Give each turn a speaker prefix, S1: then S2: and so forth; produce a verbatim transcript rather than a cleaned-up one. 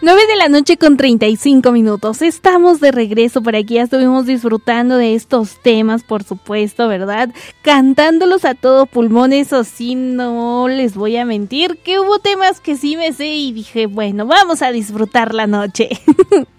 S1: nueve de la noche con treinta y cinco minutos. Estamos de regreso por aquí. Ya estuvimos disfrutando de estos temas, por supuesto, ¿verdad? Cantándolos a todo pulmón. Eso sí, no les voy a mentir, que hubo temas que sí me sé y dije, bueno, vamos a disfrutar la noche.